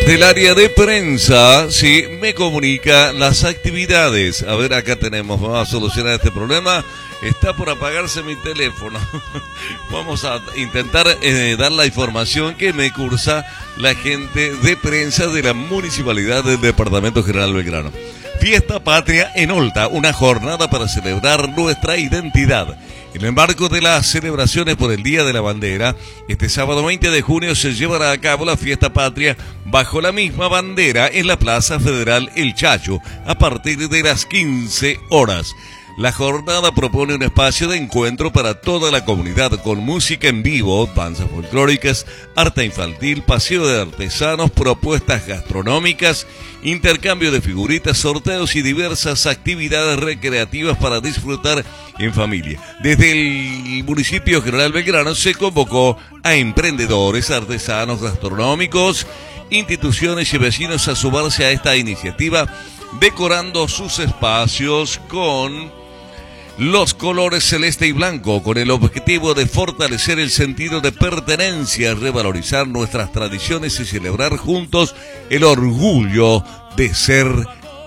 Desde el área de prensa, sí, me comunica las actividades. A ver, acá tenemos, vamos a solucionar este problema. Está por apagarse mi teléfono. Vamos a intentar dar la información que me cursa la gente de prensa de la Municipalidad del Departamento General Belgrano. Fiesta Patria en Olta, una jornada para celebrar nuestra identidad. En el marco de las celebraciones por el Día de la Bandera, este sábado 20 de junio se llevará a cabo la Fiesta Patria bajo la misma bandera en la Plaza Federal El Chacho, a partir de las 15 horas. La jornada propone un espacio de encuentro para toda la comunidad con música en vivo, danzas folclóricas, arte infantil, paseo de artesanos, propuestas gastronómicas, intercambio de figuritas, sorteos y diversas actividades recreativas para disfrutar en familia. Desde el municipio General Belgrano se convocó a emprendedores, artesanos gastronómicos, instituciones y vecinos a sumarse a esta iniciativa, decorando sus espacios con los colores celeste y blanco, con el objetivo de fortalecer el sentido de pertenencia, revalorizar nuestras tradiciones y celebrar juntos el orgullo de ser